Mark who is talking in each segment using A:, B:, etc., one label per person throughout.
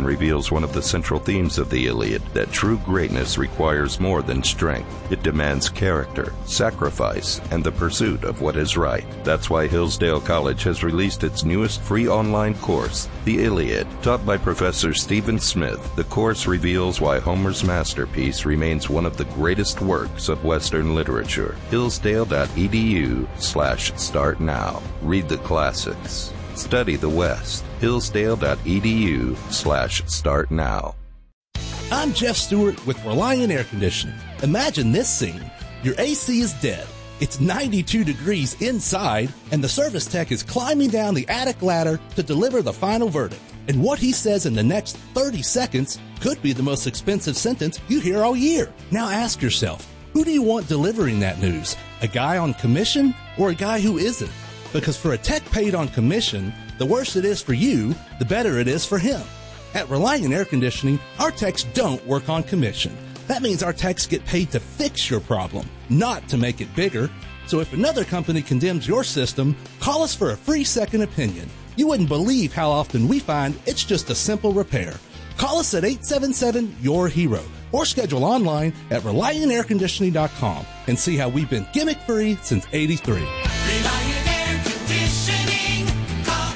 A: edition reveals one of the central themes of the Iliad, that true greatness requires more than strength. It demands character, sacrifice, and the pursuit of what is right. That's why Hillsdale College has released its newest free online course, The Iliad. Taught by Professor Stephen Smith, the course reveals why Homer's masterpiece remains one of the greatest works of Western literature. Hillsdale.edu/start now. Read the classics. Study the West. Hillsdale.edu/start now.
B: I'm Jeff Stewart with Reliant Air Conditioning. Imagine this scene. Your AC is dead. It's 92 degrees inside, and the service tech is climbing down the attic ladder to deliver the final verdict. And what he says in the next 30 seconds could be the most expensive sentence you hear all year. Now ask yourself, who do you want delivering that news? A guy on commission or a guy who isn't? Because for a tech paid on commission, the worse it is for you, the better it is for him. At Reliant Air Conditioning, our techs don't work on commission. That means our techs get paid to fix your problem, not to make it bigger. So if another company condemns your system, call us for a free second opinion. You wouldn't believe how often we find it's just a simple repair. Call us at 877-YOUR-HERO or schedule online at ReliantAirConditioning.com and see how we've been gimmick-free since '83.
C: Reliant Air Conditioning. Call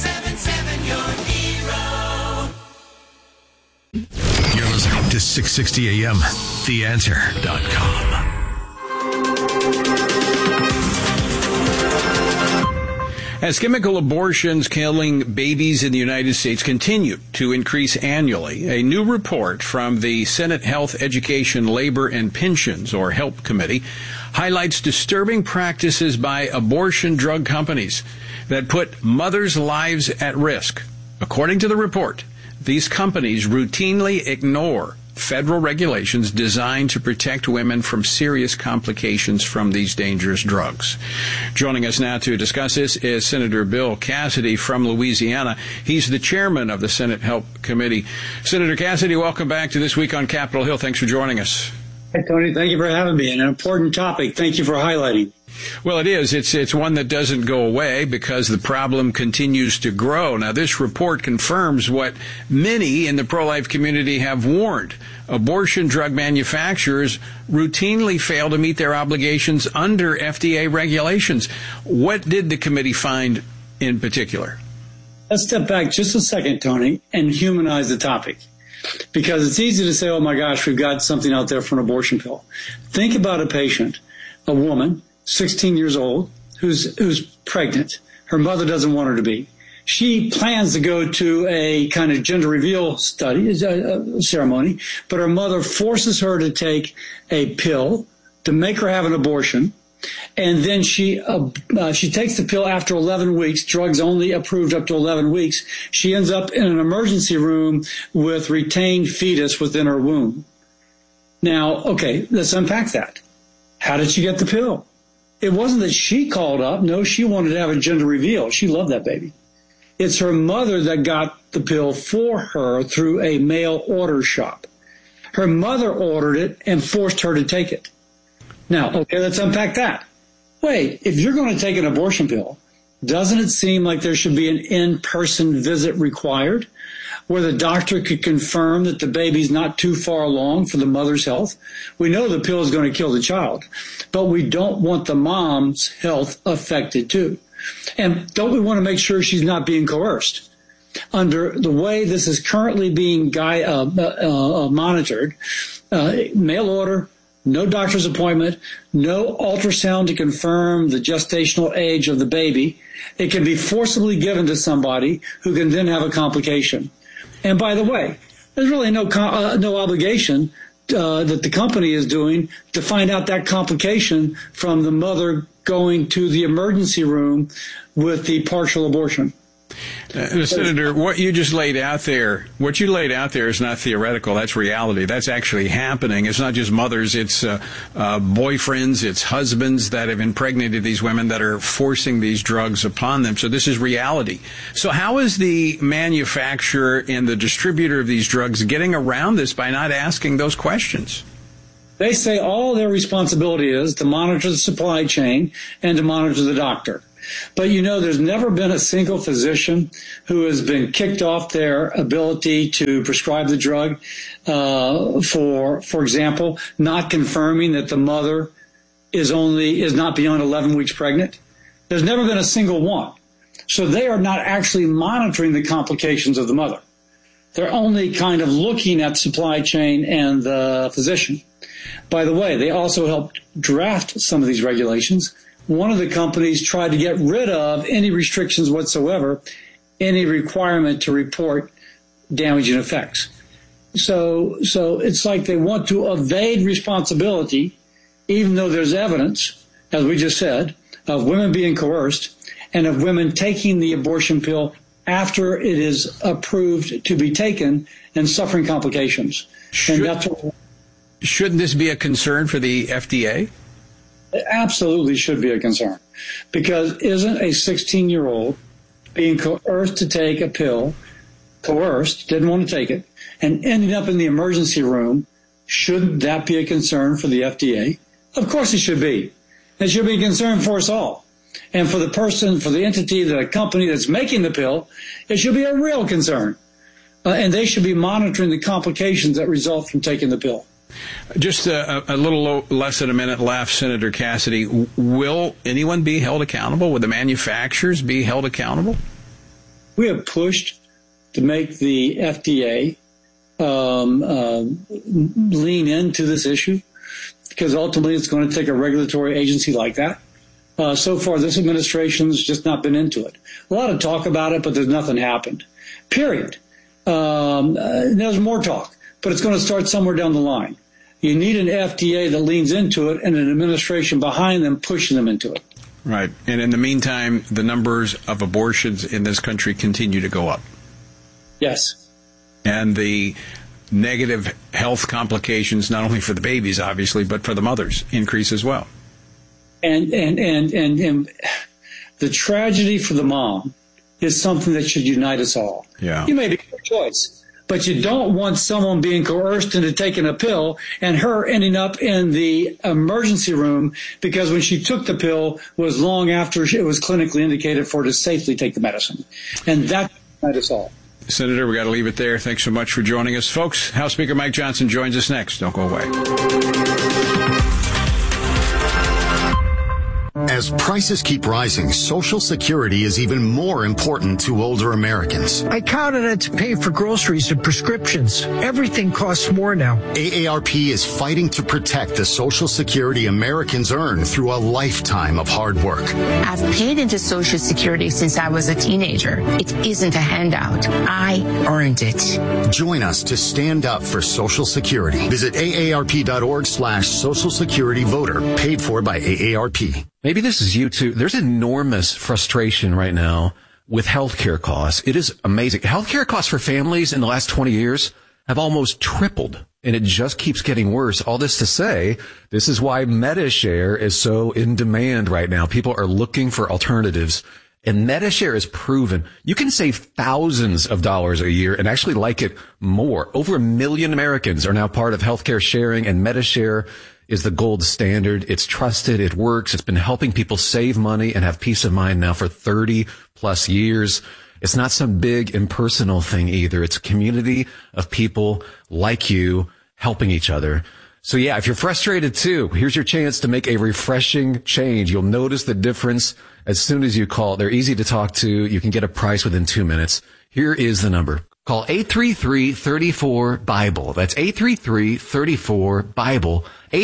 C: 877-YOUR-HERO.
D: You're listening to 660 AM, TheAnswer.com.
E: As chemical abortions killing babies in the United States continue to increase annually, a new report from the Senate Health, Education, Labor, and Pensions, or HELP Committee, highlights disturbing practices by abortion drug companies that put mothers' lives at risk. According to the report, these companies routinely ignore federal regulations designed to protect women from serious complications from these dangerous drugs. Joining us now to discuss this is Senator Bill Cassidy from Louisiana. He's the chairman of the Senate Help Committee. Senator Cassidy, welcome back to This Week on Capitol Hill. Thanks for joining us.
F: Hey, Tony, thank you for having me. An important topic. Thank you for highlighting.
E: Well, it is. It's one that doesn't go away because the problem continues to grow. Now, this report confirms what many in the pro-life community have warned. Abortion drug manufacturers routinely fail to meet their obligations under FDA regulations. What did the committee find in particular?
F: Let's step back just a second, Tony, and humanize the topic. Because it's easy to say, oh, my gosh, we've got something out there for an abortion pill. Think about a patient, a woman, 16 years old, who's pregnant. Her mother doesn't want her to be. She plans to go to a kind of gender reveal ceremony, but her mother forces her to take a pill to make her have an abortion. And then she takes the pill after 11 weeks, drugs only approved up to 11 weeks. She ends up in an emergency room with retained fetus within her womb. Now, okay, let's unpack that. How did she get the pill? It wasn't that she called up. No, she wanted to have a gender reveal. She loved that baby. It's her mother that got the pill for her through a mail order shop. Her mother ordered it and forced her to take it. Now, okay, let's unpack that. Wait, if you're going to take an abortion pill, doesn't it seem like there should be an in-person visit required where the doctor could confirm that the baby's not too far along for the mother's health? We know the pill is going to kill the child, but we don't want the mom's health affected too. And don't we want to make sure she's not being coerced? Under the way this is currently being monitored, mail order, no doctor's appointment, no ultrasound to confirm the gestational age of the baby. It can be forcibly given to somebody who can then have a complication. And by the way, there's really no obligation that the company is doing to find out that complication from the mother going to the emergency room with the partial abortion.
E: Senator, what you laid out there is not theoretical. That's reality. That's actually happening. It's not just mothers. It's boyfriends. It's husbands that have impregnated these women that are forcing these drugs upon them. So this is reality. So how is the manufacturer and the distributor of these drugs getting around this by not asking those questions?
F: They say all their responsibility is to monitor the supply chain and to monitor the doctor. But there's never been a single physician who has been kicked off their ability to prescribe the drug for example, not confirming that the mother is not beyond 11 weeks pregnant. There's never been a single one. So they are not actually monitoring the complications of the mother. They're only kind of looking at supply chain and the physician. By the way, they also helped draft some of these regulations. One of the companies tried to get rid of any restrictions whatsoever, any requirement to report damaging effects. So it's like they want to evade responsibility, even though there's evidence, as we just said, of women being coerced and of women taking the abortion pill after it is approved to be taken and suffering complications.
E: Shouldn't this be a concern for the FDA?
F: It absolutely should be a concern, because isn't a 16-year-old being coerced to take a pill, didn't want to take it, and ending up in the emergency room? Shouldn't that be a concern for the FDA? Of course it should be. It should be a concern for us all. And for the person, for the entity, the company that's making the pill, it should be a real concern. And they should be monitoring the complications that result from taking the pill.
E: Just a little less than a minute left, Senator Cassidy. Will anyone be held accountable? Will the manufacturers be held accountable?
F: We have pushed to make the FDA lean into this issue, because ultimately it's going to take a regulatory agency like that. So far, this administration's just not been into it. A lot of talk about it, but there's nothing happened. Period. There's more talk, but it's going to start somewhere down the line. You need an FDA that leans into it and an administration behind them pushing them into it.
E: Right. And in the meantime, the numbers of abortions in this country continue to go up.
F: Yes.
E: And the negative health complications, not only for the babies, obviously, but for the mothers, increase as well.
F: And the tragedy for the mom is something that should unite us all.
E: Yeah.
F: You may be your choice, but you don't want someone being coerced into taking a pill and her ending up in the emergency room because when she took the pill was long after it was clinically indicated for her to safely take the medicine. And that should unite us all.
E: Senator, we got to leave it there. Thanks so much for joining us. Folks, House Speaker Mike Johnson joins us next. Don't go away.
D: As prices keep rising, Social Security is even more important to older Americans.
G: I count on it to pay for groceries and prescriptions. Everything costs more now.
D: AARP is fighting to protect the Social Security Americans earn through a lifetime of hard work.
H: I've paid into Social Security since I was a teenager. It isn't a handout. I earned it.
D: Join us to stand up for Social Security. Visit aarp.org/Social Security voter, paid for by AARP.
I: Maybe this is you too. There's enormous frustration right now with healthcare costs. It is amazing. Healthcare costs for families in the last 20 years have almost tripled, and it just keeps getting worse. All this to say, this is why MediShare is so in demand right now. People are looking for alternatives, and MediShare is proven you can save thousands of dollars a year and actually like it more. Over 1 million Americans are now part of healthcare sharing, and MediShare is the gold standard. It's trusted. It works. It's been helping people save money and have peace of mind now for 30 plus years. It's not some big impersonal thing either. It's a community of people like you helping each other. So yeah, if you're frustrated too, here's your chance to make a refreshing change. You'll notice the difference as soon as you call. They're easy to talk to. You can get a price within 2 minutes. Here is the number. Call 833-34-BIBLE. That's 833-34-BIBLE.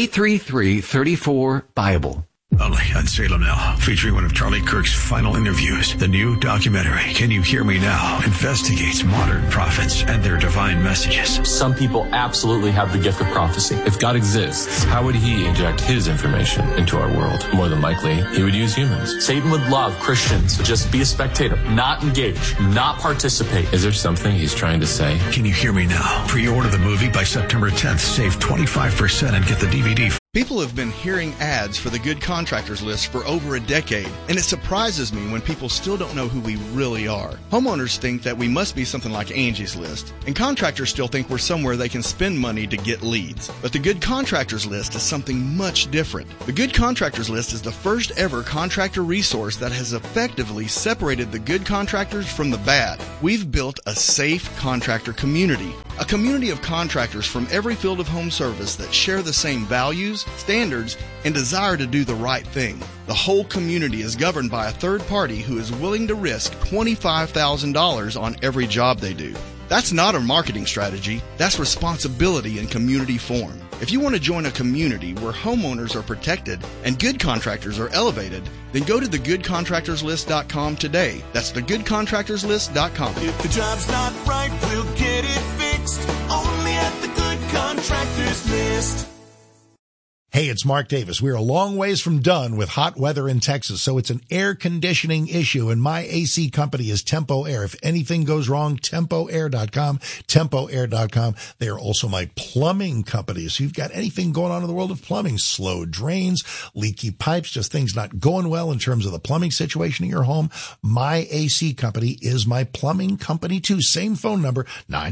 I: 833-34-BIBLE.
D: Only on Salem Now, featuring one of Charlie Kirk's final interviews. The new documentary, Can You Hear Me Now?, investigates modern prophets and their divine messages.
J: Some people absolutely have the gift of prophecy. If God exists, how would he inject his information into our world? More than likely, he would use humans. Satan would love Christians to just be a spectator, not engage, not participate. Is there something he's trying to say?
D: Can You Hear Me Now? Pre-order the movie by September 10th. Save 25% and get the DVD
K: People have been hearing ads for the Good Contractors List for over a decade, and it surprises me when people still don't know who we really are. Homeowners think that we must be something like Angie's List, and contractors still think we're somewhere they can spend money to get leads. But the Good Contractors List is something much different. The Good Contractors List is the first ever contractor resource that has effectively separated the good contractors from the bad. We've built a safe contractor community, a community of contractors from every field of home service that share the same values, standards, and desire to do the right thing. The whole community is governed by a third party who is willing to risk $25,000 on every job they do. That's not a marketing strategy. That's responsibility in community form. If you want to join a community where homeowners are protected and good contractors are elevated, then go to thegoodcontractorslist.com today. That's thegoodcontractorslist.com.
C: If the job's not right, we'll get it fixed. Only at the Good Contractors List.
L: Hey, it's Mark Davis. We're a long ways from done with hot weather in Texas, so it's an air conditioning issue, and my AC company is Tempo Air. If anything goes wrong, TempoAir.com, TempoAir.com. They are also my plumbing company. So you've got anything going on in the world of plumbing, slow drains, leaky pipes, just things not going well in terms of the plumbing situation in your home. My AC company is my plumbing company too. Same phone number,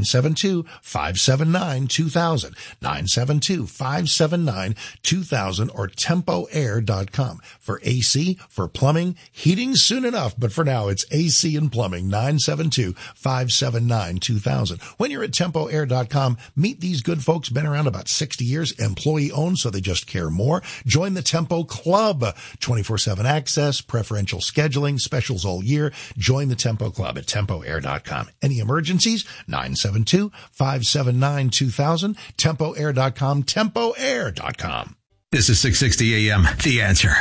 L: 972-579-2000, 972-579-2000, or TempoAir.com for AC, for plumbing, heating soon enough. But for now, it's AC and plumbing, 972-579-2000. When you're at TempoAir.com, meet these good folks, been around about 60 years, employee owned, so they just care more. Join the Tempo Club, 24/7 access, preferential scheduling, specials all year. Join the Tempo Club at TempoAir.com. Any emergencies? 972-579-2000, TempoAir.com, TempoAir.com.
D: This is 660 AM, The Answer.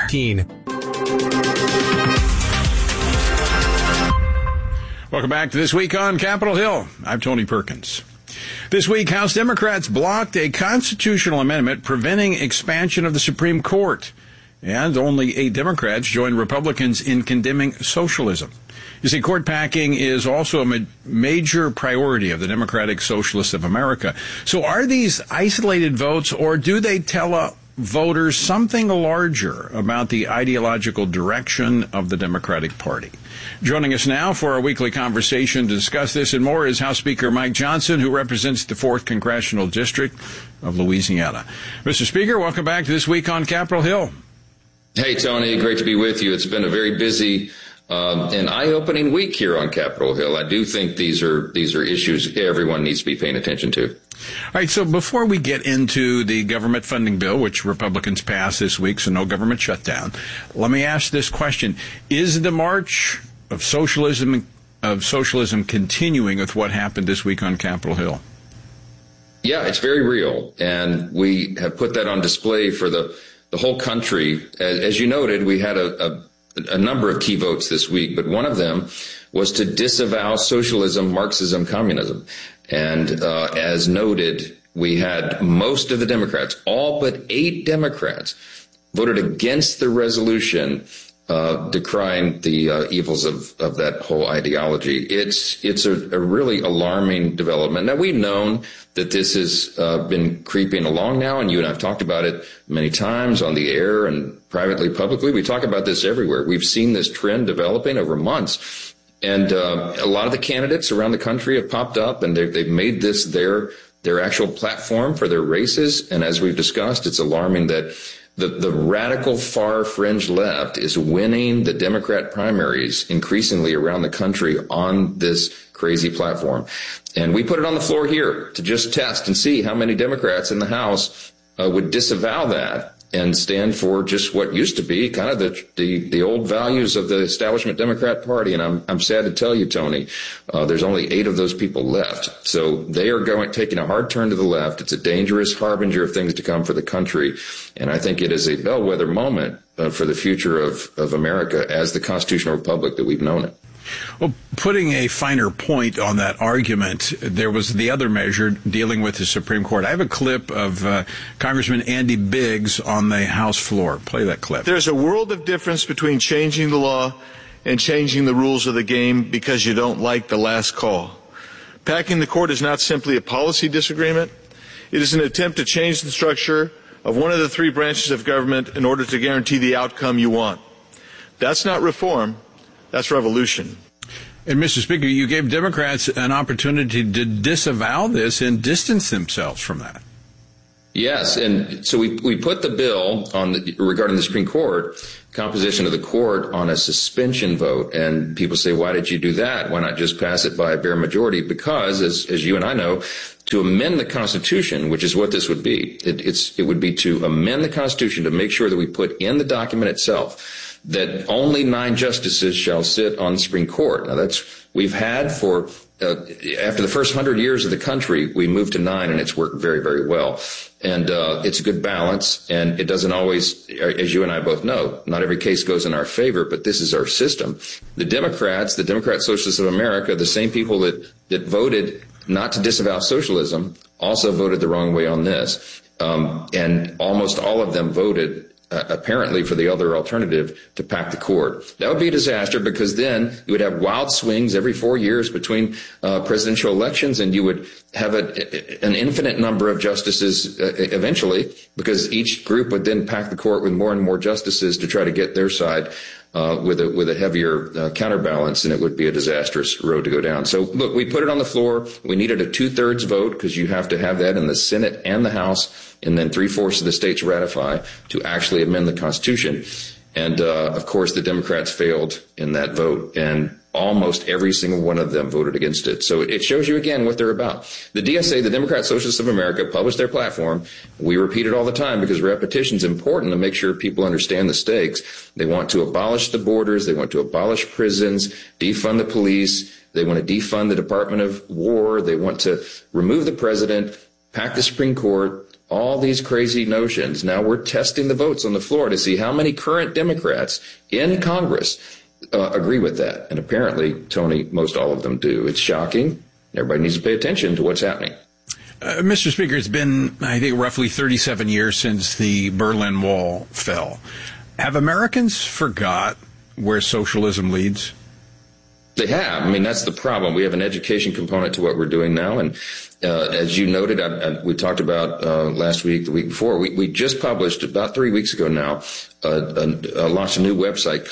E: Welcome back to This Week on Capitol Hill. I'm Tony Perkins. This week, House Democrats blocked a constitutional amendment preventing expansion of the Supreme Court. And only 8 Democrats joined Republicans in condemning socialism. You see, court packing is also a major priority of the Democratic Socialists of America. So are these isolated votes, or do they tell voters something larger about the ideological direction of the Democratic Party? Joining us now for our weekly conversation to discuss this and more is House Speaker Mike Johnson, who represents the 4th Congressional District of Louisiana. Mr. Speaker, welcome back to This Week on Capitol Hill.
M: Hey, Tony, great to be with you. It's been a very busy and eye-opening week here on Capitol Hill. I do think these are issues everyone needs to be paying attention to.
E: All right, so before we get into the government funding bill, which Republicans passed this week, so no government shutdown, let me ask this question. Is the march of socialism continuing with what happened this week on Capitol Hill?
M: Yeah, it's very real, and we have put that on display for the whole country. As you noted, we had a number of key votes this week, but one of them was to disavow socialism, Marxism, communism. And as noted, we had most of the Democrats, all but 8 Democrats, voted against the resolution decrying the evils of that whole ideology. It's a really alarming development. Now, we've known that this has been creeping along now, and you and I have talked about it many times on the air and privately, publicly. We talk about this everywhere. We've seen this trend developing over months. And a lot of the candidates around the country have popped up, and they've made this their actual platform for their races. And as we've discussed, it's alarming that the radical far fringe left is winning the Democrat primaries increasingly around the country on this crazy platform. And we put it on the floor here to just test and see how many Democrats in the House would disavow that and stand for just what used to be kind of the old values of the establishment Democrat Party. And I'm sad to tell you, Tony, there's only 8 of those people left. So they are taking a hard turn to the left. It's a dangerous harbinger of things to come for the country. And I think it is a bellwether moment for the future of America as the constitutional republic that we've known it.
E: Well, putting a finer point on that argument, there was the other measure dealing with the Supreme Court. I have a clip of Congressman Andy Biggs on the House floor. Play that clip.
N: There's a world of difference between changing the law and changing the rules of the game because you don't like the last call. Packing the court is not simply a policy disagreement. It is an attempt to change the structure of one of the three branches of government in order to guarantee the outcome you want. That's not reform, that's revolution.
E: And, Mr. Speaker, you gave Democrats an opportunity to disavow this and distance themselves from that.
M: Yes, and so we put the bill regarding the Supreme Court, composition of the court, on a suspension vote. And people say, why did you do that? Why not just pass it by a bare majority? Because, as you and I know, to amend the Constitution, which is what this would be, it would be to amend the Constitution to make sure that we put in the document itself that only 9 justices shall sit on the Supreme Court. Now, we've had for after the first 100 years of the country, we moved to 9, and it's worked very, very well. And it's a good balance, and it doesn't always, as you and I both know, not every case goes in our favor, but this is our system. The Democrat Socialists of America, the same people that voted not to disavow socialism, also voted the wrong way on this. And almost all of them voted apparently for the other alternative, to pack the court. That would be a disaster, because then you would have wild swings every 4 years between presidential elections, and you would have an infinite number of justices eventually, because each group would then pack the court with more and more justices to try to get their side with a heavier counterbalance, and it would be a disastrous road to go down. So, look, we put it on the floor. We needed a 2/3 vote, because you have to have that in the Senate and the House, and then 3/4 of the states ratify to actually amend the Constitution. And, of course, the Democrats failed in that vote, and almost every single one of them voted against it. So it shows you again what they're about. The DSA, the Democrat Socialists of America, published their platform. We repeat it all the time because repetition is important to make sure people understand the stakes. They want to abolish the borders. They want to abolish prisons, defund the police. They want to defund the Department of War. They want to remove the president, pack the Supreme Court, all these crazy notions. Now we're testing the votes on the floor to see how many current Democrats in Congress agree with that. And apparently, Tony, most all of them do. It's shocking. Everybody needs to pay attention to what's happening.
E: Mr. Speaker, it's been, I think, roughly 37 years since the Berlin Wall fell. Have Americans forgot where socialism leads?
M: They have. I mean, that's the problem. We have an education component to what we're doing now. And as you noted, we talked about last week, the week before, we just published about 3 weeks ago now, launched a new website,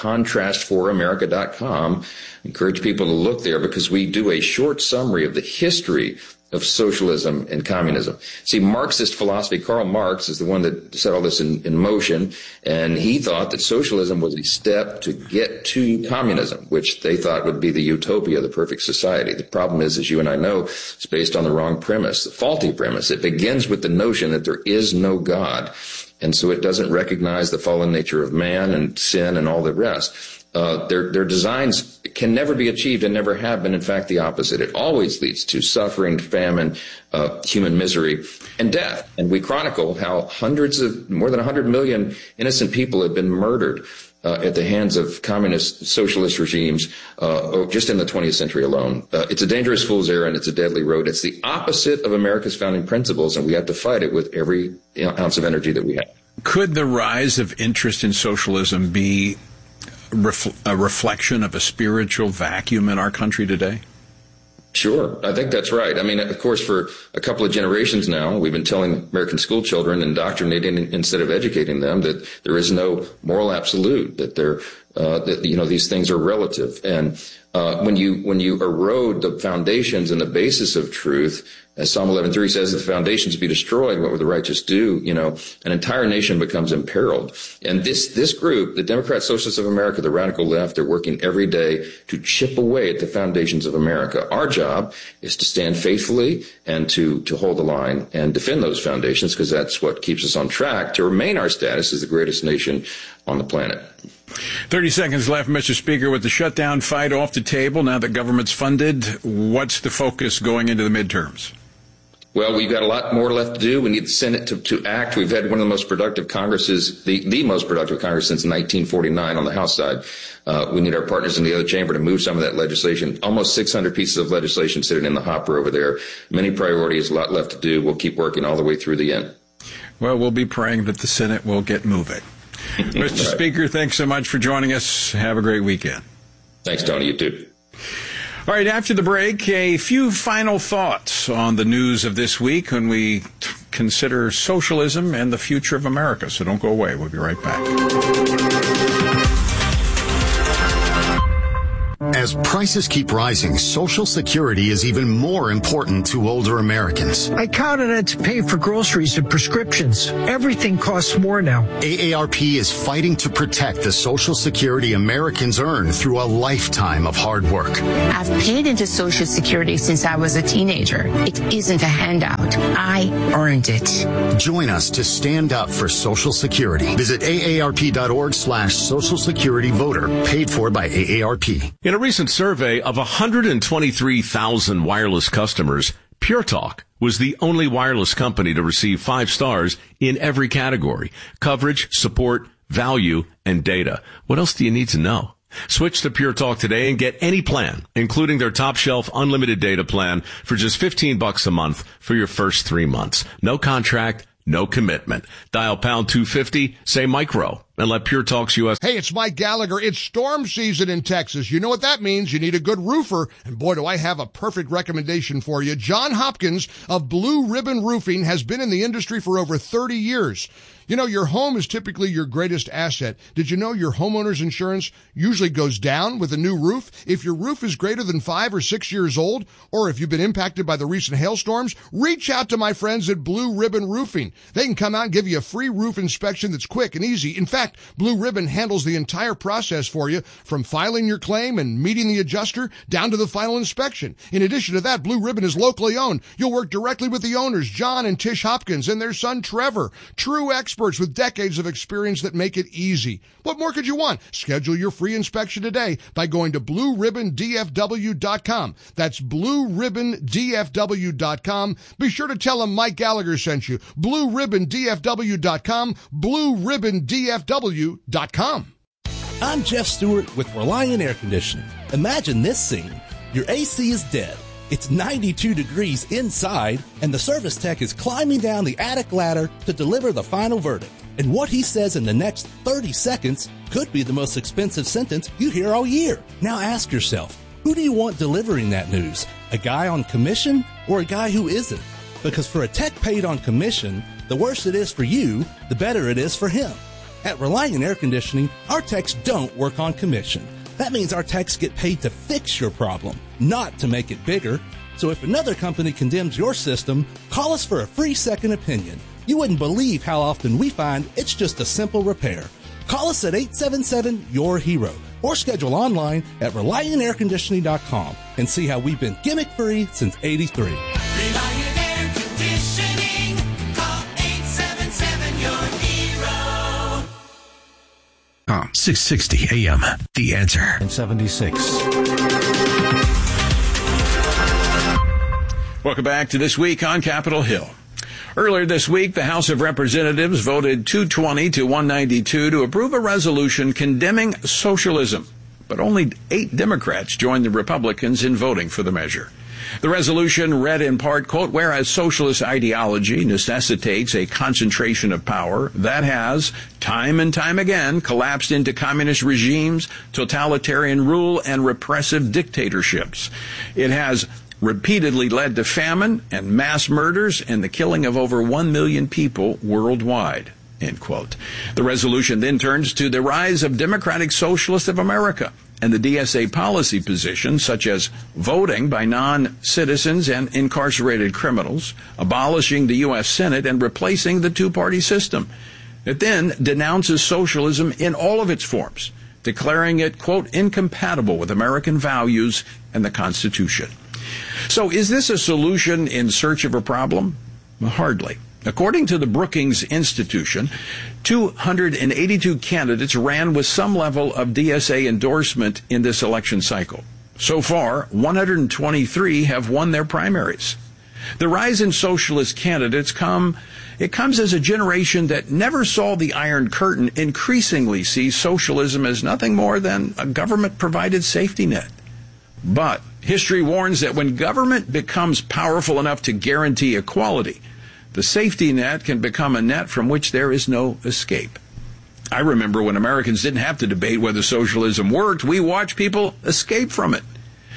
M: contrastforamerica.com. Encourage people to look there because we do a short summary of the history of socialism and communism. See, Marxist philosophy, Karl Marx is the one that set all this in motion, and he thought that socialism was a step to get to communism, which they thought would be the utopia, the perfect society. The problem is, as you and I know, it's based on the wrong premise, the faulty premise. It begins with the notion that there is no God, and so it doesn't recognize the fallen nature of man and sin and all the rest. Their designs can never be achieved and never have been. In fact, the opposite. It always leads to suffering, famine, human misery, and death. And we chronicle how more than 100 million innocent people have been murdered at the hands of communist socialist regimes just in the 20th century alone. It's a dangerous fool's errand. It's a deadly road. It's the opposite of America's founding principles, and we have to fight it with every ounce of energy that we have. Could the rise of interest in socialism be a reflection of a spiritual vacuum in our country today? Sure. I think that's right. I mean, of course, for a couple of generations now, we've been telling American school children, indoctrinating instead of educating them, that there is no moral absolute, that these things are relative. And when you erode the foundations and the basis of truth, as Psalm 11:3 says, if the foundations be destroyed, what will the righteous do? An entire nation becomes imperiled. And this group, the Democrat Socialists of America, the radical left, they're working every day to chip away at the foundations of America. Our job is to stand faithfully and to hold the line and defend those foundations, because that's what keeps us on track to remain our status as the greatest nation on the planet. 30 seconds left, Mr. Speaker. With the shutdown fight off the table, now that government's funded, what's the focus going into the midterms? Well, we've got a lot more left to do. We need the Senate to act. We've had one of the most productive Congresses, the most productive Congress since 1949 on the House side. We need our partners in the other chamber to move some of that legislation. Almost 600 pieces of legislation sitting in the hopper over there. Many priorities, a lot left to do. We'll keep working all the way through the end. Well, we'll be praying that the Senate will get moving. Mr. Speaker, thanks so much for joining us. Have a great weekend. Thanks, Tony. You too. All right, after the break, a few final thoughts on the news of this week when we
E: consider socialism and the future of America. So don't go away. We'll be right back.
O: As prices keep rising, Social Security is even more important to older Americans.
G: I count on it to pay for groceries and prescriptions. Everything costs more now.
O: AARP is fighting to protect the Social Security Americans earn through a lifetime of hard work.
H: I've paid into Social Security since I was a teenager. It isn't a handout. I earned it.
O: Join us to stand up for Social Security. Visit aarp.org/Social Security voter, paid for by AARP.
P: In a recent survey of 123,000 wireless customers, Pure Talk was the only wireless company to receive 5 stars in every category: coverage, support, value, and data. What else do you need to know? Switch to Pure Talk today and get any plan, including their top shelf unlimited data plan, for just $15 a month for your first 3 months. No contract, no commitment. Dial pound 250, say micro, and let Pure Talks US.
Q: Hey, it's Mike Gallagher. It's storm season in Texas. You know what that means. You need a good roofer. And boy, do I have a perfect recommendation for you. John Hopkins of Blue Ribbon Roofing has been in the industry for over 30 years. You know, your home is typically your greatest asset. Did you know your homeowner's insurance usually goes down with a new roof? If your roof is greater than 5 or 6 years old, or if you've been impacted by the recent hailstorms, reach out to my friends at Blue Ribbon Roofing. They can come out and give you a free roof inspection that's quick and easy. In fact, Blue Ribbon handles the entire process for you, from filing your claim and meeting the adjuster down to the final inspection. In addition to that, Blue Ribbon is locally owned. You'll work directly with the owners, John and Tish Hopkins, and their son Trevor, true experts with decades of experience that make it easy. What more could you want? Schedule your free inspection today by going to BlueRibbonDFW.com. That's BlueRibbonDFW.com. Be sure to tell them Mike Gallagher sent you. BlueRibbonDFW.com. BlueRibbonDFW.com.
B: I'm Jeff Stewart with Reliant Air Conditioning. Imagine this scene. Your AC is dead. It's 92 degrees inside, and the service tech is climbing down the attic ladder to deliver the final verdict. And what he says in the next 30 seconds could be the most expensive sentence you hear all year. Now ask yourself, who do you want delivering that news? A guy on commission or a guy who isn't? Because for a tech paid on commission, the worse it is for you, the better it is for him. At Reliant Air Conditioning, our techs don't work on commission. That means our techs get paid to fix your problem, not to make it bigger. So if another company condemns your system, call us for a free second opinion. You wouldn't believe how often we find it's just a simple repair. Call us at 877-YOUR-HERO or schedule online at ReliantAirConditioning.com and see how we've been gimmick-free since '83.
C: Reliant Air Conditioning. Call 877-YOUR-HERO.
D: 660 AM. The Answer.
I: 76.
E: Welcome back to This Week on Capitol Hill. Earlier this week, the House of Representatives voted 220 to 192 to approve a resolution condemning socialism. But only 8 Democrats joined the Republicans in voting for the measure. The resolution read in part, quote, whereas socialist ideology necessitates a concentration of power that has, time and time again, collapsed into communist regimes, totalitarian rule, and repressive dictatorships. It has repeatedly led to famine and mass murders and the killing of over 1 million people worldwide, end quote. The resolution then turns to the rise of Democratic Socialists of America and the DSA policy positions such as voting by non-citizens and incarcerated criminals, abolishing the U.S. Senate, and replacing the two-party system. It then denounces socialism in all of its forms, declaring it, quote, incompatible with American values and the Constitution. So is this a solution in search of a problem? Well, hardly. According to the Brookings Institution, 282 candidates ran with some level of DSA endorsement in this election cycle. So far, 123 have won their primaries. The rise in socialist candidates comes as a generation that never saw the Iron Curtain increasingly sees socialism as nothing more than a government-provided safety net. But history warns that when government becomes powerful enough to guarantee equality, the safety net can become a net from which there is no escape. I remember when Americans didn't have to debate whether socialism worked, we watched people escape from it.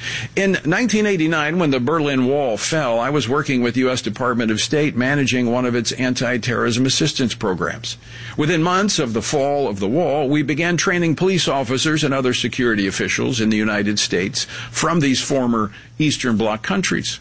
E: In 1989, when the Berlin Wall fell, I was working with the U.S. Department of State managing one of its anti-terrorism assistance programs. Within months of the fall of the wall, we began training police officers and other security officials in the United States from these former Eastern Bloc countries.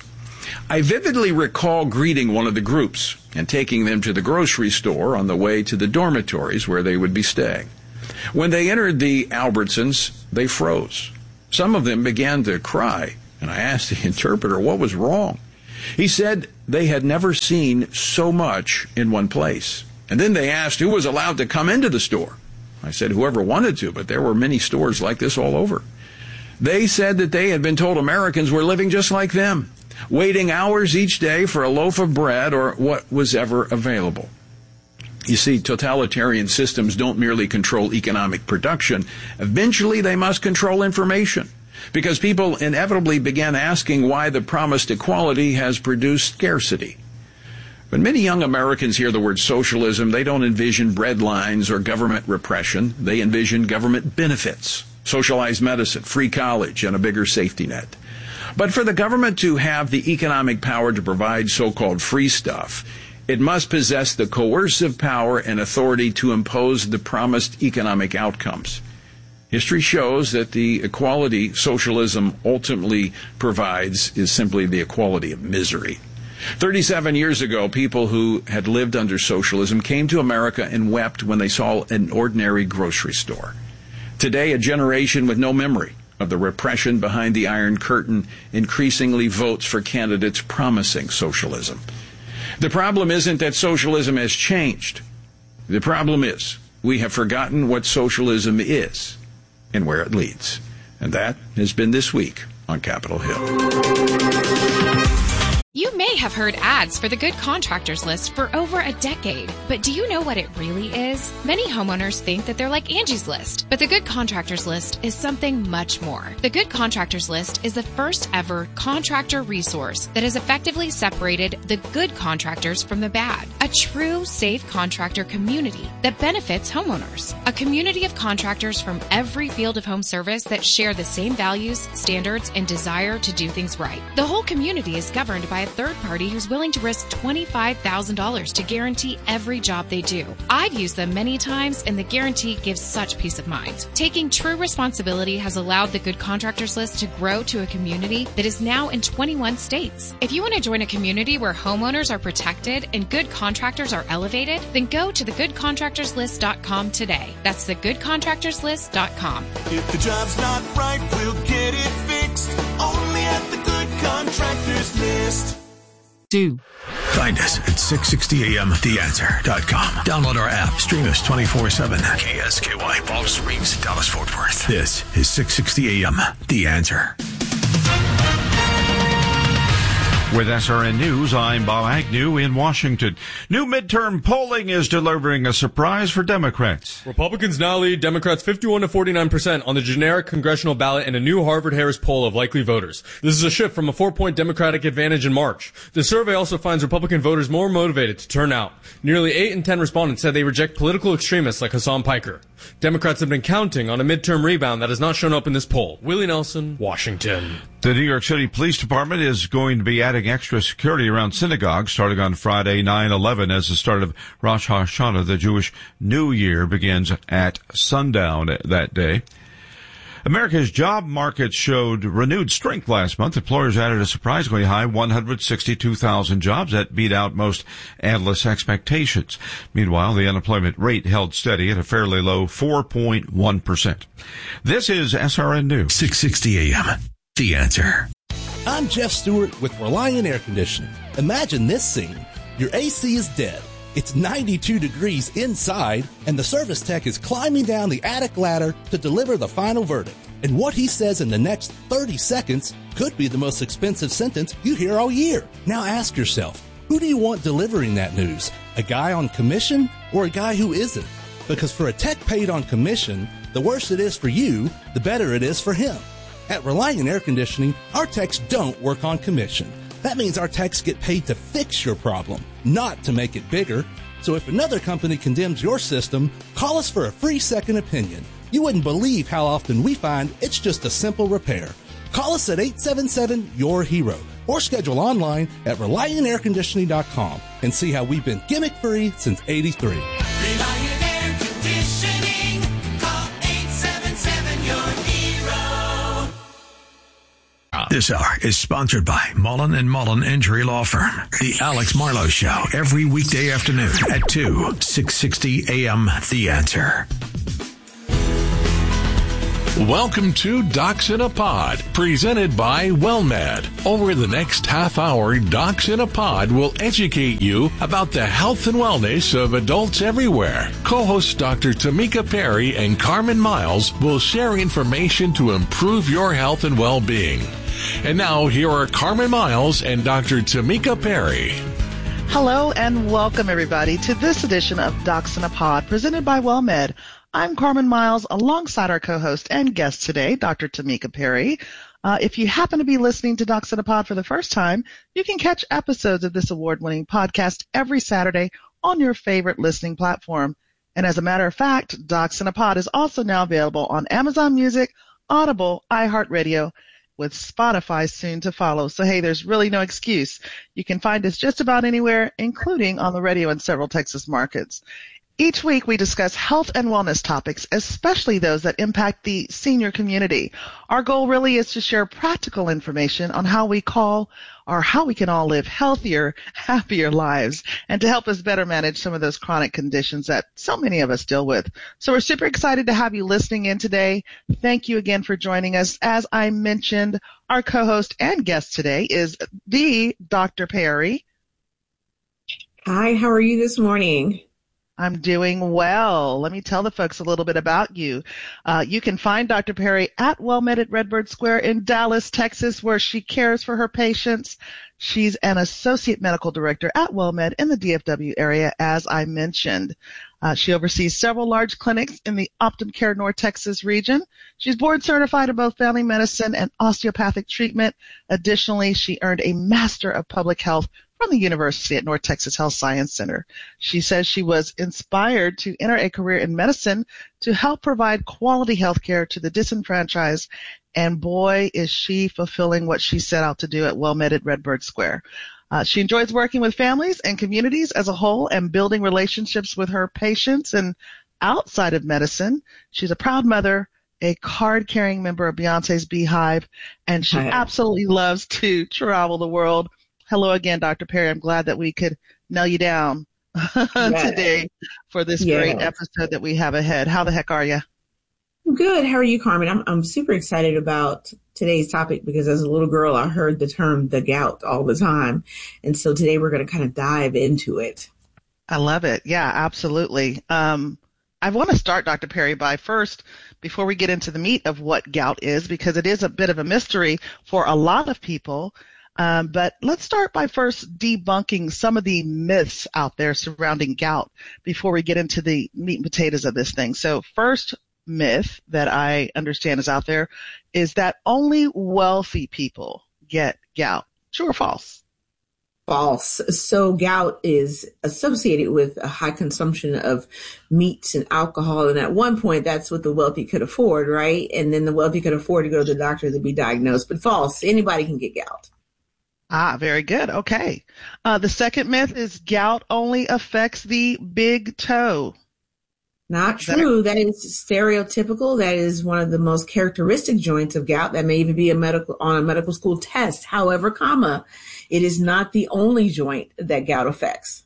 E: I vividly recall greeting one of the groups and taking them to the grocery store on the way to the dormitories where they would be staying. When they entered the Albertsons, they froze. Some of them began to cry, and I asked the interpreter what was wrong. He said they had never seen so much in one place. And then they asked who was allowed to come into the store. I said whoever wanted to, but there were many stores like this all over. They said that they had been told Americans were living just like them, waiting hours each day for a loaf of bread or what was ever available. You see, totalitarian systems don't merely control economic production. Eventually, they must control information, because people inevitably began asking why the promised equality has produced scarcity. When many young Americans hear the word socialism, they don't envision bread lines or government repression. They envision government benefits, socialized medicine, free college, and a bigger safety net. But for the government to have the economic power to provide so-called free stuff, it must possess the coercive power and authority to impose the promised economic outcomes. History shows that the equality socialism ultimately provides is simply the equality of misery. 37 years ago, people who had lived under socialism came to America and wept when they saw an ordinary grocery store. Today, a generation with no memory of the repression behind the Iron Curtain increasingly votes for candidates promising socialism. The problem isn't that socialism has changed. The problem is we have forgotten what socialism is and where it leads. And that has been This Week on Capitol Hill.
R: You may have heard ads for the Good Contractors List for over a decade, but do you know what it really is? Many homeowners think that they're like Angie's List, but the Good Contractors List is something much more. The Good Contractors List is the first ever contractor resource that has effectively separated the good contractors from the bad. A true safe contractor community that benefits homeowners. A community of contractors from every field of home service that share the same values, standards, and desire to do things right. The whole community is governed by a third party who's willing to risk $25,000 to guarantee every job they do. I've used them many times, and the guarantee gives such peace of mind. Taking true responsibility has allowed the Good Contractors List to grow to a community that is now in 21 states. If you want to join a community where homeowners are protected and good contractors are elevated, then go to thegoodcontractorslist.com today. That's thegoodcontractorslist.com.
C: If the job's not right, we'll get it fixed. Only at the Good Contractors List.
D: Find us at 660amtheanswer.com. Download our app. Stream us 24/7. KSKY, Palm Springs, Dallas, Fort Worth. This is 660 AM, The Answer.
S: With SRN News, I'm Bob Agnew in Washington. New midterm polling is delivering a surprise for Democrats.
T: Republicans now lead Democrats 51 to 49% on the generic congressional ballot in a new Harvard-Harris poll of likely voters. This is a shift from a 4-point Democratic advantage in March. The survey also finds Republican voters more motivated to turn out. Nearly 8 in 10 respondents said they reject political extremists like Hassan Piker. Democrats have been counting on a midterm rebound that has not shown up in this poll. Willie Nelson, Washington.
S: The New York City Police Department is going to be adding extra security around synagogues starting on Friday, 9/11, as the start of Rosh Hashanah, the Jewish New Year, begins at sundown that day. America's job market showed renewed strength last month. Employers added a surprisingly high 162,000 jobs that beat out most analysts' expectations. Meanwhile, the unemployment rate held steady at a fairly low 4.1%. This is SRN News.
D: 660 AM. The Answer.
B: I'm Jeff Stewart with Reliant Air Conditioning. Imagine this scene. Your AC is dead. It's 92 degrees inside, and the service tech is climbing down the attic ladder to deliver the final verdict. And what he says in the next 30 seconds could be the most expensive sentence you hear all year. Now ask yourself, who do you want delivering that news? A guy on commission or a guy who isn't? Because for a tech paid on commission, the worse it is for you, the better it is for him. At Reliant Air Conditioning, our techs don't work on commission. That means our techs get paid to fix your problem, not to make it bigger. So if another company condemns your system, call us for a free second opinion. You wouldn't believe how often we find it's just a simple repair. Call us at 877-YOUR-HERO or schedule online at ReliantAirConditioning.com and see how we've been gimmick-free since '83.
C: Reliant Air Conditioning. Call 877-YOUR-HERO.
D: This hour is sponsored by Mullen & Mullen Injury Law Firm. The Alex Marlowe Show, every weekday afternoon at 2, 660 AM The Answer. Welcome to Docs in a Pod, presented by WellMed. Over the next half hour, Docs in a Pod will educate you about the health and wellness of adults everywhere. Co-hosts Dr. Tamika Perry and Carmen Miles will share information to improve your health and well-being. And now, here are Carmen Miles and Dr. Tamika Perry.
U: Hello and welcome, everybody, to this edition of Docs in a Pod, presented by WellMed. I'm Carmen Miles, alongside our co-host and guest today, Dr. Tamika Perry. If you happen to be listening to Docs in a Pod for the first time, you can catch episodes of this award-winning podcast every Saturday on your favorite listening platform. And as a matter of fact, Docs in a Pod is also now available on Amazon Music, Audible, iHeartRadio, with Spotify soon to follow. So, hey, there's really no excuse. You can find us just about anywhere, including on the radio in several Texas markets. Each week we discuss health and wellness topics, especially those that impact the senior community. Our goal really is to share practical information on how we can all live healthier, happier lives, and to help us better manage some of those chronic conditions that so many of us deal with. So we're super excited to have you listening in today. Thank you again for joining us. As I mentioned, our co-host and guest today is the Dr. Perry.
V: Hi, how are you this morning?
U: I'm doing well. Let me tell the folks a little bit about you. You can find Dr. Perry at WellMed at Redbird Square in Dallas, Texas, where she cares for her patients. She's an associate medical director at WellMed in the DFW area, as I mentioned. She oversees several large clinics in the Optum Care North Texas region. She's board certified in both family medicine and osteopathic treatment. Additionally, she earned a Master of Public Health from the University at North Texas Health Science Center. She says she was inspired to enter a career in medicine to help provide quality health care to the disenfranchised, and boy, is she fulfilling what she set out to do at WellMed at Redbird Square. She enjoys working with families and communities as a whole and building relationships with her patients. And outside of medicine, she's a proud mother, a card-carrying member of Beyonce's Beehive, and she absolutely loves to travel the world. Hello again, Dr. Perry. I'm glad that we could nail you down today for this great episode that we have ahead. How the heck are you?
V: Good. How are you, Carmen? I'm super excited about today's topic because as a little girl, I heard the term the gout all the time. And so today we're going to kind of dive into it.
U: I love it. Yeah, absolutely. I want to start, Dr. Perry, by first, before we get into the meat of what gout is, because it is a bit of a mystery for a lot of people. But let's start by first debunking some of the myths out there surrounding gout before we get into the meat and potatoes of this thing. So first myth that I understand is out there is that only wealthy people get gout. True or false?
V: False. So gout is associated with a high consumption of meats and alcohol. And at one point, that's what the wealthy could afford, right? And then the wealthy could afford to go to the doctor to be diagnosed. But false. Anybody can get gout.
U: Ah, very good. Okay. The second myth is gout only affects the big toe.
V: Not true. That is stereotypical. That is one of the most characteristic joints of gout that may even be on a medical school test. However, it is not the only joint that gout affects.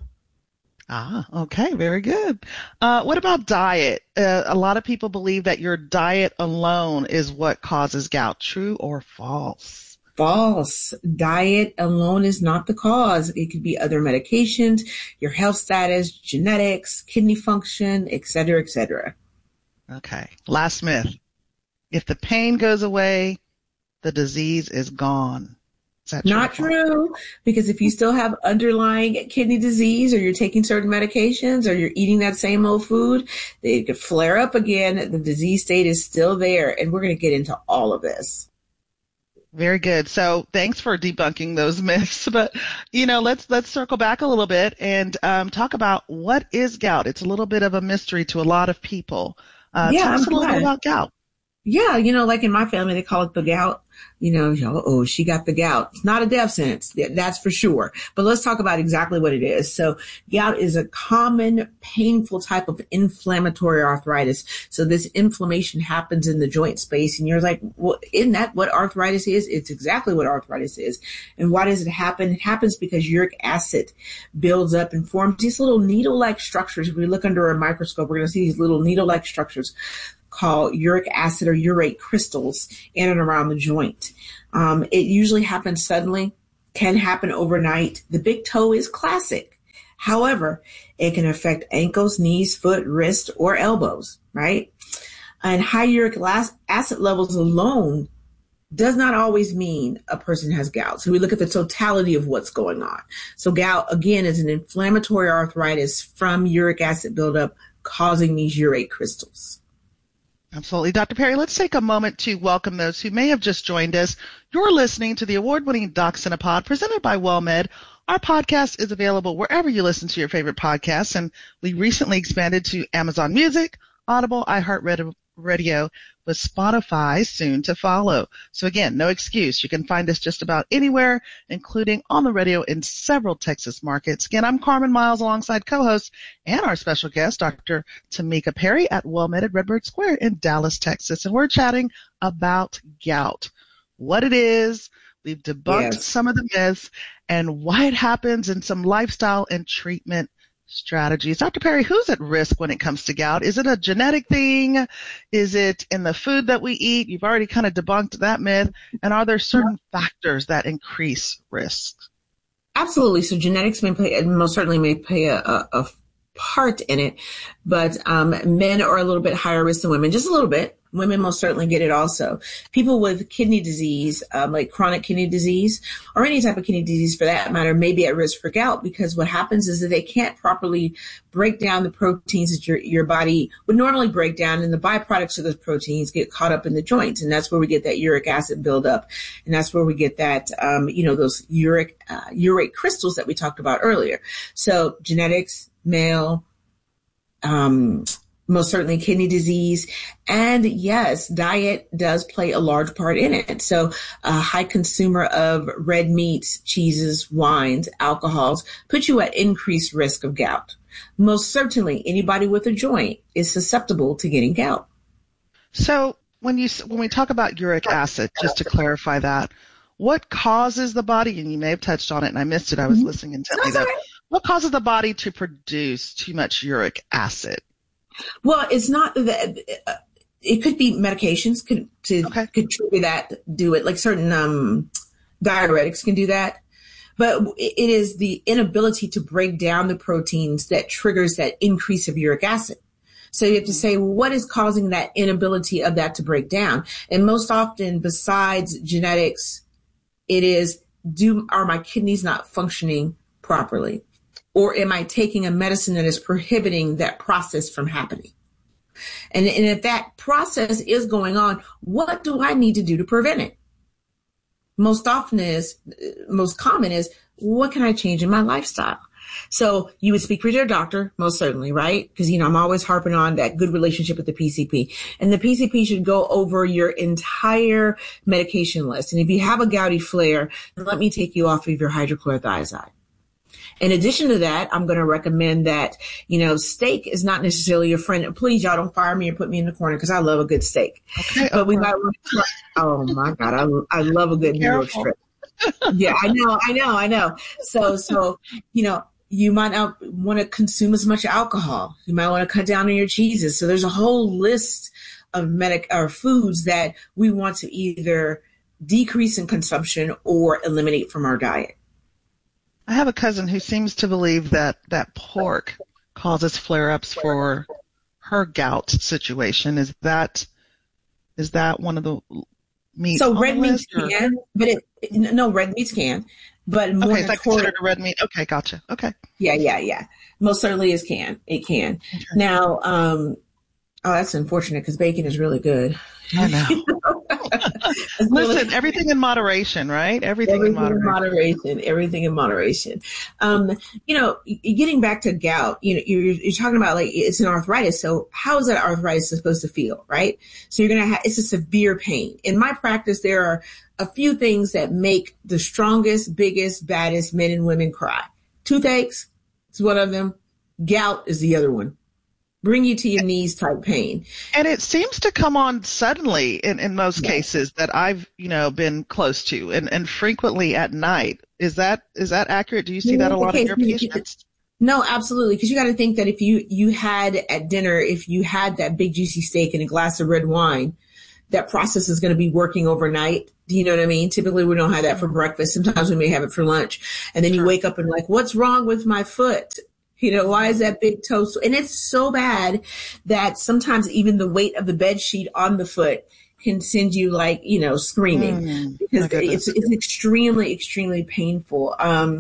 U: Ah, okay. Very good. What about diet? A lot of people believe that your diet alone is what causes gout. True or false?
V: False. Diet alone is not the cause. It could be other medications, your health status, genetics, kidney function, et cetera, et cetera.
U: Okay. Last myth. If the pain goes away, the disease is gone. Is that true?
V: Not true, because if you still have underlying kidney disease or you're taking certain medications or you're eating that same old food, they could flare up again. The disease state is still there, and we're going to get into all of this.
U: Very good. So thanks for debunking those myths. But, let's circle back a little bit and talk about what is gout. It's a little bit of a mystery to a lot of people. Tell us a little bit about gout.
V: Yeah, like in my family, they call it the gout. Oh, she got the gout. It's not a death sentence, that's for sure. But let's talk about exactly what it is. So gout is a common, painful type of inflammatory arthritis. So this inflammation happens in the joint space. And you're like, well, isn't that what arthritis is? It's exactly what arthritis is. And why does it happen? It happens because uric acid builds up and forms these little needle-like structures. If we look under a microscope, we're going to see these little needle-like structures called uric acid or urate crystals in and around the joint. It usually happens suddenly, can happen overnight. The big toe is classic. However, it can affect ankles, knees, foot, wrist, or elbows, right? And high uric acid levels alone does not always mean a person has gout. So we look at the totality of what's going on. So gout, again, is an inflammatory arthritis from uric acid buildup causing these urate crystals.
U: Absolutely. Dr. Perry, let's take a moment to welcome those who may have just joined us. You're listening to the award-winning Docs in a Pod presented by WellMed. Our podcast is available wherever you listen to your favorite podcasts, and we recently expanded to Amazon Music, Audible, iHeartRadio, with Spotify soon to follow. So again, no excuse. You can find us just about anywhere, including on the radio in several Texas markets. Again, I'm Carmen Miles alongside co-host and our special guest, Dr. Tamika Perry at WellMed at Redbird Square in Dallas, Texas. And we're chatting about gout, what it is. We've debunked some of the myths and why it happens and some lifestyle and treatment strategies. Dr. Perry, who's at risk when it comes to gout? Is it a genetic thing? Is it in the food that we eat? You've already kind of debunked that myth. And are there certain factors that increase risk?
V: Absolutely. So genetics most certainly may play a part in it, but men are a little bit higher risk than women, just a little bit. Women most certainly get it also. People with kidney disease, like chronic kidney disease, or any type of kidney disease for that matter, may be at risk for gout because what happens is that they can't properly break down the proteins that your body would normally break down, and the byproducts of those proteins get caught up in the joints, and that's where we get that uric acid buildup, and that's where we get that, those urate crystals that we talked about earlier. So genetics, male, most certainly kidney disease. And yes, diet does play a large part in it. So a high consumer of red meats, cheeses, wines, alcohols put you at increased risk of gout. Most certainly anybody with a joint is susceptible to getting gout.
U: So when we talk about uric acid, just to clarify that, what causes the body, and you may have touched on it and I missed it, I was listening intently though, what causes the body to produce too much uric acid?
V: Well, it's not that it could be medications could trigger that, do it, like certain diuretics can do that. But it is the inability to break down the proteins that triggers that increase of uric acid. So you have to say, well, what is causing that inability of that to break down? And most often, besides genetics, it is, are my kidneys not functioning properly? Or am I taking a medicine that is prohibiting that process from happening? And if that process is going on, what do I need to do to prevent it? Most common is, what can I change in my lifestyle? So you would speak with your doctor, most certainly, right? Because, I'm always harping on that good relationship with the PCP. And the PCP should go over your entire medication list. And if you have a gouty flare, let me take you off of your hydrochlorothiazide. In addition to that, I'm going to recommend that, steak is not necessarily your friend. Please, y'all don't fire me or put me in the corner because I love a good steak. Okay, but we might want to, oh my God, I love a good New York strip. Yeah, I know. So, you might not want to consume as much alcohol. You might want to cut down on your cheeses. So there's a whole list of foods that we want to either decrease in consumption or eliminate from our diet.
U: I have a cousin who seems to believe that pork causes flare-ups for her gout situation. Is that one of the meats?
V: So red meats can, but red meats can, but more.
U: Okay, is that considered a red meat? Okay, gotcha. Okay.
V: Yeah. Most certainly it can. Okay. Now, that's unfortunate because bacon is really good.
U: I know. Listen, everything in moderation, right? Everything in moderation.
V: Everything in moderation. Getting back to gout, you're talking about like it's an arthritis. So how is that arthritis supposed to feel, right? So you're going to it's a severe pain. In my practice, there are a few things that make the strongest, biggest, baddest men and women cry. Toothaches is one of them. Gout is the other one. Bring you to your knees type pain.
U: And it seems to come on suddenly in most cases that I've, been close to and frequently at night. Is that accurate? Do you see that a lot in your patients?
V: No, absolutely. Because you got to think that if you had at dinner, if you had that big juicy steak and a glass of red wine, that process is going to be working overnight. Do you know what I mean? Typically we don't have that for breakfast. Sometimes we may have it for lunch. And then you wake up and like, what's wrong with my foot? Why is that big toe? And it's so bad that sometimes even the weight of the bed sheet on the foot can send you screaming because it's extremely, extremely painful.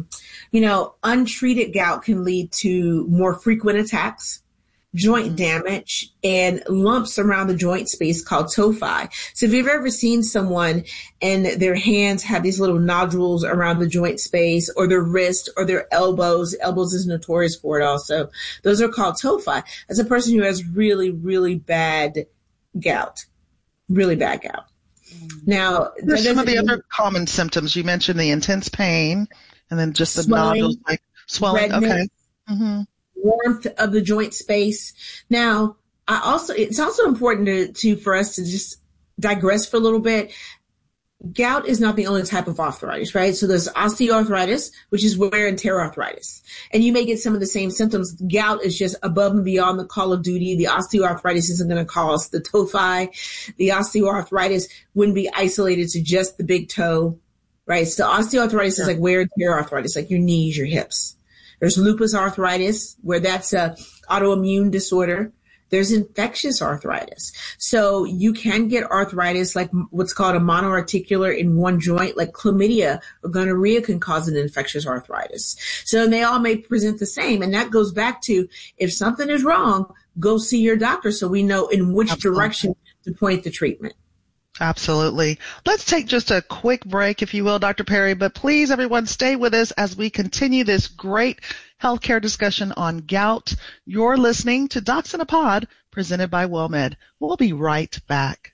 V: Untreated gout can lead to more frequent attacks, joint damage, and lumps around the joint space called tophi. So if you've ever seen someone and their hands have these little nodules around the joint space, or their wrist or their elbows is notorious for it also. Those are called tophi. That's a person who has really, really bad gout. Really bad gout. Now,
U: there's some of the other common symptoms. You mentioned the intense pain and then just the nodules like swelling.
V: Redness,
U: okay. Mm-hmm.
V: Warmth of the joint space. Now, it's also important for us to just digress for a little bit. Gout is not the only type of arthritis, right? So there's osteoarthritis, which is wear and tear arthritis. And you may get some of the same symptoms. Gout is just above and beyond the call of duty. The osteoarthritis isn't going to cause the tophi. The osteoarthritis wouldn't be isolated to just the big toe, right? So osteoarthritis is like wear and tear arthritis, like your knees, your hips. There's lupus arthritis, where that's a autoimmune disorder. There's infectious arthritis. So you can get arthritis like what's called a monoarticular in one joint, like chlamydia or gonorrhea can cause an infectious arthritis. So they all may present the same. And that goes back to if something is wrong, go see your doctor so we know in which direction to point the treatment.
U: Absolutely. Let's take just a quick break, if you will, Dr. Perry, but please, everyone, stay with us as we continue this great healthcare discussion on gout. You're listening to Docs in a Pod, presented by WellMed. We'll be right back.